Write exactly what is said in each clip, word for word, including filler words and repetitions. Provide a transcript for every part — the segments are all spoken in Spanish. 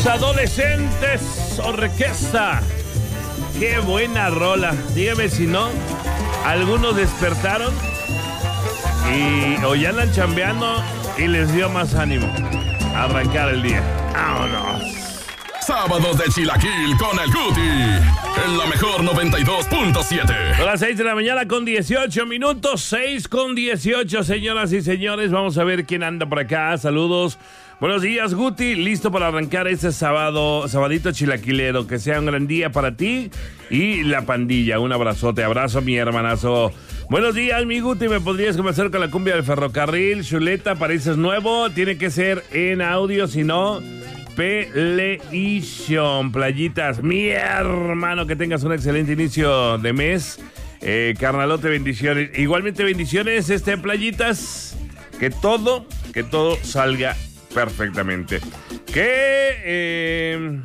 Los Adolescentes Orquesta. Qué buena rola. Dígame si no, algunos despertaron y o ya andan chambeando y les dio más ánimo a arrancar el día. ¡Vámonos! Sábados de Chilaquil con el Guti en la mejor noventa y dos punto siete. Son las seis de la mañana con dieciocho minutos, seis con dieciocho, señoras y señores. Vamos a ver quién anda por acá. Saludos. Buenos días, Guti. Listo para arrancar este sábado, sabadito chilaquilero. Que sea un gran día para ti y la pandilla. Un abrazote, abrazo mi hermanazo. Buenos días, mi Guti. ¿Me podrías comenzar con la cumbia del ferrocarril? Chuleta, pareces nuevo. Tiene que ser en audio, si no... Peleation, playitas. Mi hermano, que tengas un excelente inicio de mes. Eh, carnalote, bendiciones. Igualmente bendiciones, este, playitas. Que todo, que todo salga perfectamente. Que, eh...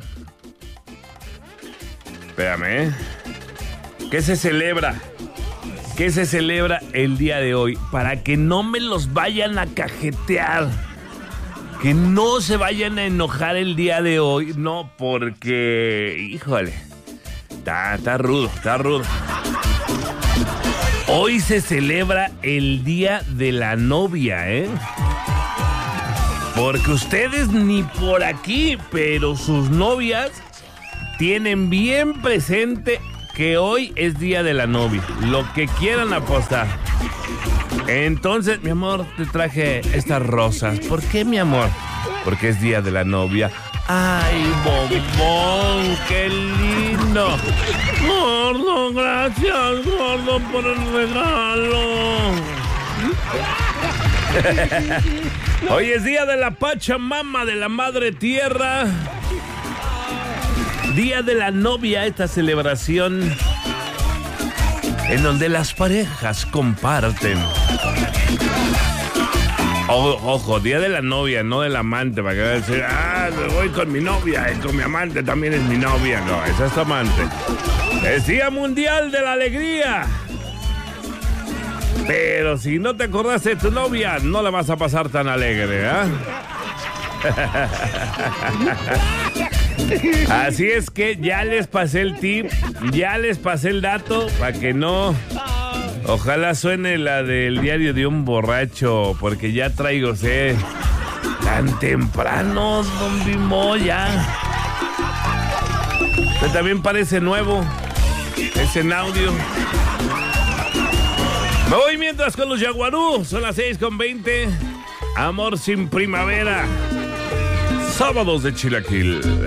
espérame, ¿eh? ¿Qué se celebra? ¿Qué se celebra el día de hoy? Para que no me los vayan a cajetear. Que no se vayan a enojar el día de hoy, no, porque, híjole, está, está rudo, está rudo. Hoy se celebra el Día de la Novia, ¿eh? Porque ustedes ni por aquí, pero sus novias tienen bien presente que hoy es Día de la Novia, lo que quieran apostar. Entonces, mi amor, te traje estas rosas. ¿Por qué, mi amor? Porque es Día de la Novia. ¡Ay, bombón! ¡Qué lindo! Gordo, gracias, gordo, por el regalo. Hoy es Día de la Pachamama, de la Madre Tierra. Día de la Novia, esta celebración en donde las parejas comparten. O, ojo, Día de la Novia, no del amante, para que vayan a decir, ah, me voy con mi novia y con mi amante también es mi novia. No, esa es tu amante. Es Día Mundial de la Alegría. Pero si no te acordaste de tu novia, no la vas a pasar tan alegre, ¿ah? ¿eh? Así es que ya les pasé el tip, ya les pasé el dato, para que no... Ojalá suene la del diario de un borracho, porque ya traigo sed. Tan temprano, don Bimbo, ya. Pero también parece nuevo. Es en audio. Me voy mientras con los Yaguarú. Son las seis con veinte. Amor sin primavera. Sábados de Chilaquil.